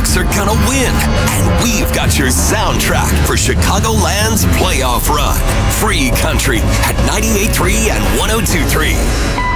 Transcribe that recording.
Blackhawks are gonna win. And we've got your soundtrack for Chicagoland's playoff run. Free Country at 98.3 and 102.3.